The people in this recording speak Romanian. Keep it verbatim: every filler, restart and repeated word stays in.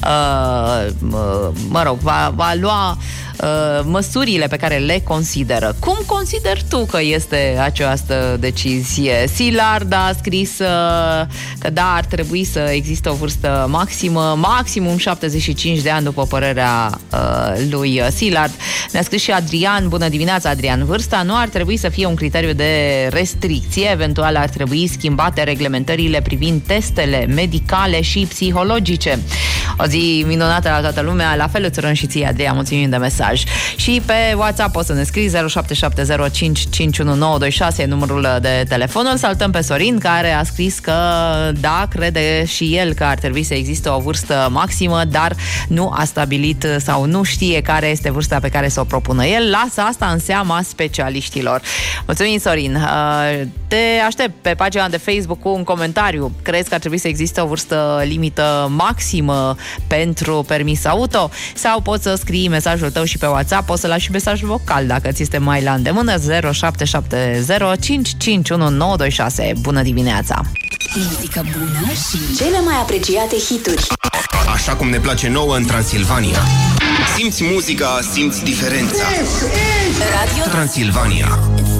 uh, mă rog, va, va lua uh, măsurile pe care le consideră. Cum consideri tu că este această decizie? Szilard a scris uh, că da, ar trebui să existe o vârstă maximă, maximum șaptezeci și cinci de ani, după părerea uh, lui Szilard. Ne-a scris și Adrian. Bună dimineața, Adrian. Vârsta nu ar trebui să fie un criteriu de restricție, eventual ar trebui schimbate reglementările privind testele medicale și psihologice. O zi minunată la toată lumea, la fel îți urăm și ție, Adrian, mulțumim de mesaj. Și pe WhatsApp poți să ne scrii zero șapte șapte zero cinci cinci unu nouă doi șase, numărul de telefon. Îl saltăm pe Sorin, care a scris că da, crede și el că ar trebui să existe o vârstă maximă, dar nu a stabilit sau nu știe care este vârsta pe care să o propună el. Lasă asta în seama specialiștilor. Mulțumim, Sorin. Te aștept pe pagina de Facebook cu un comentariu. Crezi că ar trebui să existe o vârstă limită maximă pentru permis auto? Sau poți să scrii mesajul tău și pe WhatsApp, poți să lași și mesajul vocal dacă ți este mai la îndemână. Zero șapte șapte zero cinci cinci unu nouă doi șase. Bună dimineața! Muzică bună și cele mai apreciate hituri. Așa cum ne place nouă în Transilvania. Simți muzica, simți diferența. Radio Transilvania.